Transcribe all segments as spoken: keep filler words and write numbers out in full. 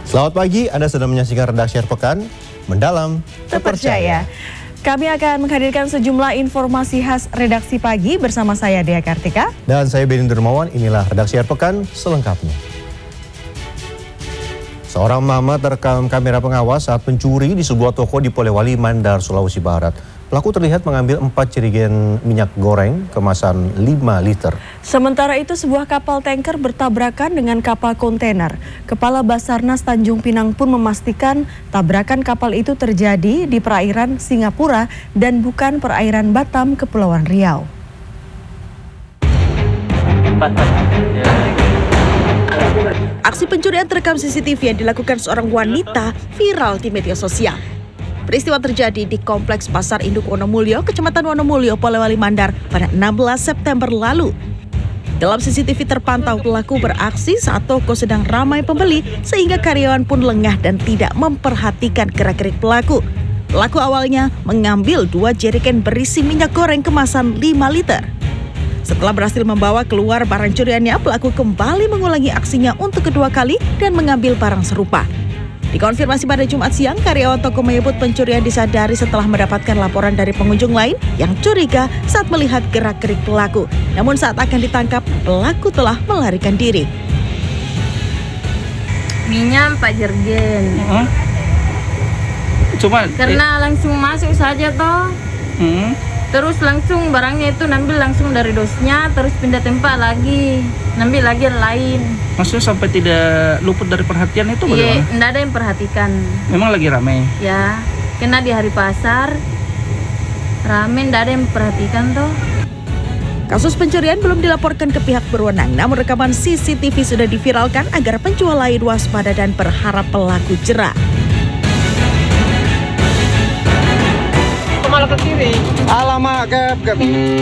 Selamat pagi, Anda sedang menyaksikan Redaksi Akhir Mendalam Terpercaya. Kami akan menghadirkan sejumlah informasi khas Redaksi Pagi bersama saya Dea Kartika. Dan saya Benny Dermawan, inilah Redaksi Akhir Pekan selengkapnya. Seorang mama terekam kamera pengawas saat pencuri di sebuah toko di Polewali, Mandar, Sulawesi Barat. Pelaku terlihat mengambil empat jerigen minyak goreng kemasan lima liter. Sementara itu sebuah kapal tanker bertabrakan dengan kapal kontainer. Kepala Basarnas Tanjung Pinang pun memastikan tabrakan kapal itu terjadi di perairan Singapura dan bukan perairan Batam, Kepulauan Riau. Aksi pencurian terekam C C T V yang dilakukan seorang wanita viral di media sosial. Peristiwa terjadi di Kompleks Pasar Induk Wonomulyo, Kecamatan Wonomulyo, Polewali Mandar pada enam belas September lalu. Dalam C C T V terpantau pelaku beraksi saat toko sedang ramai pembeli sehingga karyawan pun lengah dan tidak memperhatikan gerak-gerik pelaku. Pelaku awalnya mengambil dua jerigen berisi minyak goreng kemasan lima liter. Setelah berhasil membawa keluar barang curiannya, pelaku kembali mengulangi aksinya untuk kedua kali dan mengambil barang serupa. Dikonfirmasi pada Jumat siang, karyawan toko menyebut pencurian disadari setelah mendapatkan laporan dari pengunjung lain yang curiga saat melihat gerak-gerik pelaku. Namun saat akan ditangkap, pelaku telah melarikan diri. Minyak empat jerigen. Hmm. Cuma karena eh. langsung masuk saja toh. Hmm. Terus langsung barangnya itu nambil langsung dari dosnya, terus pindah tempat lagi, nambil lagi yang lain. Maksudnya sampai tidak luput dari perhatian itu bagaimana? Iya, tidak ada yang perhatikan. Memang lagi ramai? Ya, kena di hari pasar, ramai, tidak ada yang perhatikan toh. Kasus pencurian belum dilaporkan ke pihak berwenang, namun rekaman C C T V sudah diviralkan agar penjual lain waspada dan berharap pelaku jera. Malah ke kiri. Alamak, gap, gap.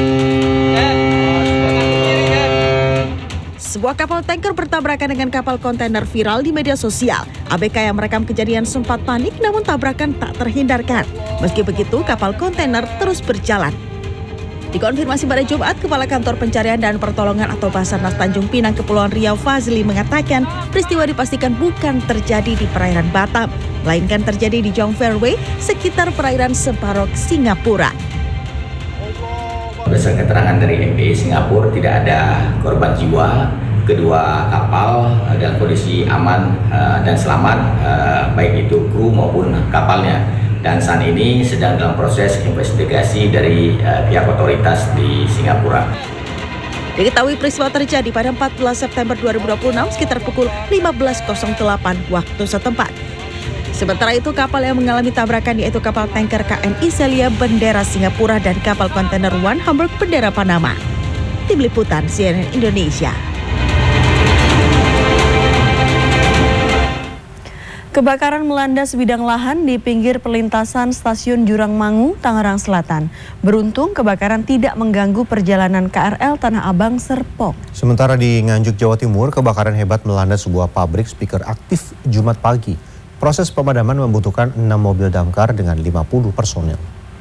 Sebuah kapal tanker bertabrakan dengan kapal kontainer viral di media sosial. A B K yang merekam kejadian sempat panik namun tabrakan tak terhindarkan. Meski begitu, kapal kontainer terus berjalan. Dikonfirmasi pada Jumat, Kepala Kantor Pencarian dan Pertolongan atau Basarnas Tanjung Pinang, Kepulauan Riau, Fazli mengatakan peristiwa dipastikan bukan terjadi di perairan Batam, melainkan terjadi di Jong Fairway sekitar perairan Sebarok, Singapura. Berdasarkan keterangan dari M P Singapura, tidak ada korban jiwa. Kedua kapal dalam kondisi aman dan selamat, baik itu kru maupun kapalnya. Dan saat ini sedang dalam proses investigasi dari uh, pihak otoritas di Singapura. Diketahui peristiwa terjadi pada empat belas September dua ribu dua puluh enam sekitar pukul lima belas delapan waktu setempat. Sementara itu kapal yang mengalami tabrakan yaitu kapal tanker K M I Celia bendera Singapura dan kapal kontainer One Hamburg bendera Panama. Tim Liputan C N N Indonesia. Kebakaran melanda sebidang lahan di pinggir perlintasan stasiun Jurangmangu, Tangerang Selatan. Beruntung kebakaran tidak mengganggu perjalanan K R L Tanah Abang Serpong. Sementara di Nganjuk, Jawa Timur, kebakaran hebat melanda sebuah pabrik speaker aktif Jumat pagi. Proses pemadaman membutuhkan enam mobil damkar dengan lima puluh personel.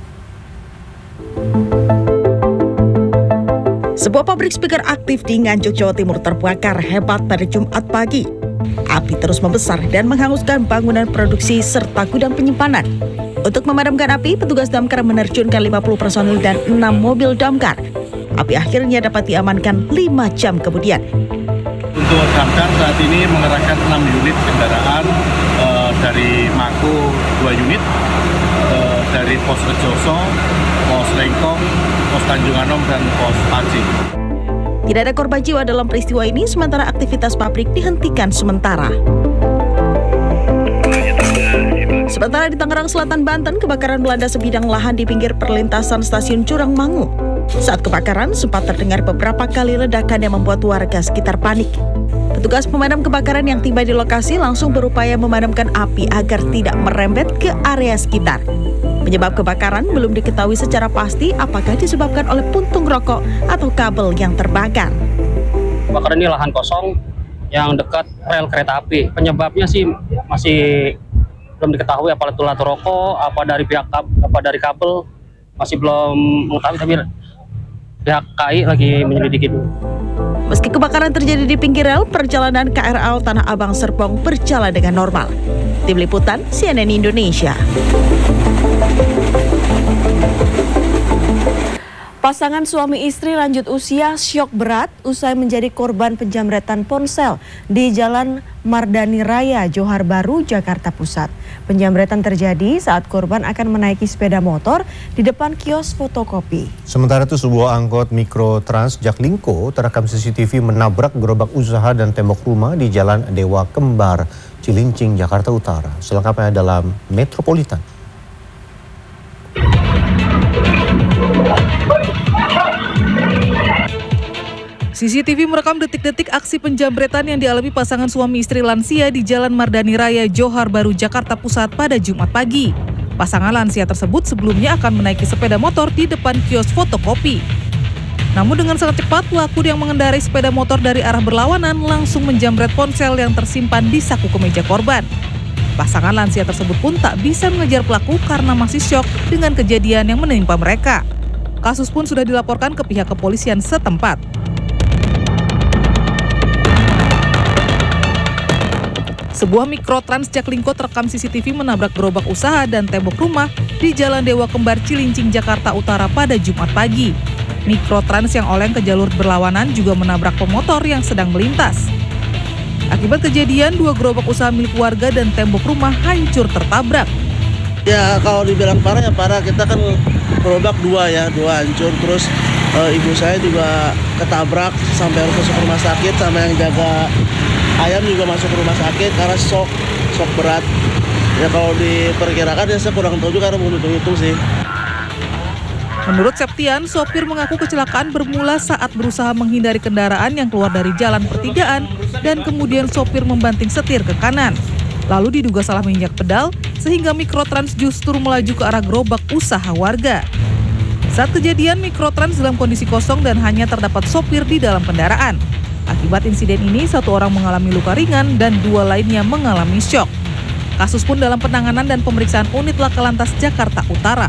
Sebuah pabrik speaker aktif di Nganjuk, Jawa Timur terbakar hebat pada Jumat pagi. Api terus membesar dan menghanguskan bangunan produksi serta gudang penyimpanan. Untuk memadamkan api, petugas damkar menerjunkan lima puluh personil dan enam mobil damkar. Api akhirnya dapat diamankan lima jam kemudian. Untuk damkar saat ini mengerahkan enam unit kendaraan uh, dari Mako dua unit, uh, dari Pos Rejoso, Pos Lengkong, Pos Tanjung Anom, dan Pos Paci. Tidak ada korban jiwa dalam peristiwa ini, sementara aktivitas pabrik dihentikan sementara. Sementara di Tangerang Selatan, Banten, kebakaran melanda sebidang lahan di pinggir perlintasan stasiun Jurangmangu. Saat kebakaran, sempat terdengar beberapa kali ledakan yang membuat warga sekitar panik. Petugas pemadam kebakaran yang tiba di lokasi langsung berupaya memadamkan api agar tidak merembet ke area sekitar. Penyebab kebakaran belum diketahui secara pasti apakah disebabkan oleh puntung rokok atau kabel yang terbakar. Kebakaran ini lahan kosong yang dekat rel kereta api. Penyebabnya sih masih belum diketahui, apa itu lato rokok, apa dari pihak apa dari kabel, masih belum mengetahui, tapi pihak K I lagi menyelidiki dulu. Meski kebakaran terjadi di pinggir rel, perjalanan K R L Tanah Abang Serpong berjalan dengan normal. Tim Liputan C N N Indonesia. Pasangan suami istri lanjut usia syok berat usai menjadi korban penjamretan ponsel di Jalan Mardani Raya, Johar Baru, Jakarta Pusat. Penjamretan terjadi saat korban akan menaiki sepeda motor di depan kios fotokopi. Sementara itu sebuah angkot Mikrotrans Jaklingko terekam C C T V menabrak gerobak usaha dan tembok rumah di Jalan Dewa Kembar, Cilincing, Jakarta Utara. Selengkapnya dalam Metropolitan. C C T V merekam detik-detik aksi penjamretan yang dialami pasangan suami istri lansia di Jalan Mardani Raya, Johar Baru, Jakarta Pusat pada Jumat pagi. Pasangan lansia tersebut sebelumnya akan menaiki sepeda motor di depan kios fotokopi. Namun dengan sangat cepat, pelaku yang mengendarai sepeda motor dari arah berlawanan langsung menjamret ponsel yang tersimpan di saku kemeja korban. Pasangan lansia tersebut pun tak bisa mengejar pelaku karena masih syok dengan kejadian yang menimpa mereka. Kasus pun sudah dilaporkan ke pihak kepolisian setempat. Sebuah Mikrotrans Jaklingko terekam C C T V menabrak gerobak usaha dan tembok rumah di Jalan Dewa Kembar, Cilincing, Jakarta Utara pada Jumat pagi. Mikrotrans yang oleng ke jalur berlawanan juga menabrak pemotor yang sedang melintas. Akibat kejadian, dua gerobak usaha milik warga dan tembok rumah hancur tertabrak. Ya kalau dibilang parah ya parah, kita kan gerobak dua ya, dua hancur. Terus e, ibu saya juga ketabrak sampai harus masuk rumah sakit, sama yang jaga ayam juga masuk rumah sakit karena shock, shock berat. Ya kalau diperkirakan ya saya kurang tahu juga karena mau hitung-hitung sih. Menurut Septian, sopir mengaku kecelakaan bermula saat berusaha menghindari kendaraan yang keluar dari jalan pertigaan dan kemudian sopir membanting setir ke kanan. Lalu diduga salah menginjak pedal sehingga Mikrotrans justru melaju ke arah gerobak usaha warga. Saat kejadian, Mikrotrans dalam kondisi kosong dan hanya terdapat sopir di dalam kendaraan. Akibat insiden ini, satu orang mengalami luka ringan dan dua lainnya mengalami syok. Kasus pun dalam penanganan dan pemeriksaan unit Laka Lantas Jakarta Utara.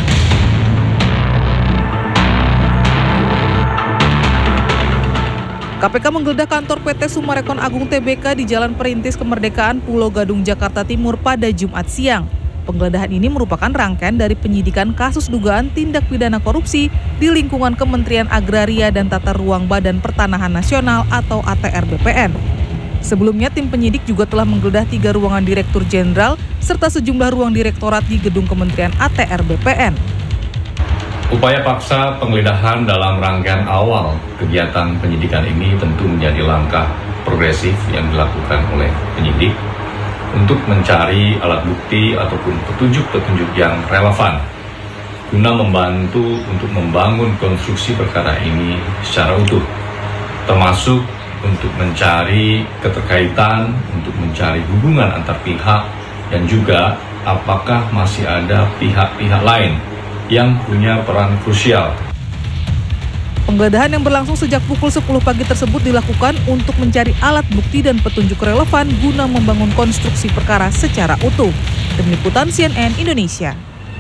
K P K menggeledah kantor P T Summarecon Agung T B K di Jalan Perintis Kemerdekaan, Pulau Gadung, Jakarta Timur pada Jumat siang. Penggeledahan ini merupakan rangkaian dari penyidikan kasus dugaan tindak pidana korupsi di lingkungan Kementerian Agraria dan Tata Ruang Badan Pertanahan Nasional atau A T R B P N. Sebelumnya, tim penyidik juga telah menggeledah tiga ruangan Direktur Jenderal serta sejumlah ruang direktorat di gedung Kementerian A T R B P N. Upaya paksa penggeledahan dalam rangkaian awal kegiatan penyidikan ini tentu menjadi langkah progresif yang dilakukan oleh penyidik untuk mencari alat bukti ataupun petunjuk-petunjuk yang relevan guna membantu untuk membangun konstruksi perkara ini secara utuh, termasuk untuk mencari keterkaitan, untuk mencari hubungan antar pihak, dan juga apakah masih ada pihak-pihak lain yang punya peran krusial. Penggeledahan yang berlangsung sejak pukul sepuluh pagi tersebut dilakukan untuk mencari alat bukti dan petunjuk relevan guna membangun konstruksi perkara secara utuh. Tim Liputan C N N Indonesia.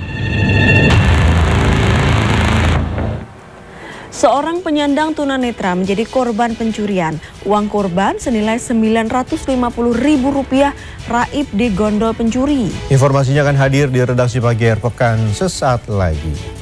Seorang penyandang tunanetra menjadi korban pencurian. Uang korban senilai sembilan ratus lima puluh ribu rupiah raib di gondol pencuri. Informasinya akan hadir di redaksi Pagi Air Pekan sesaat lagi.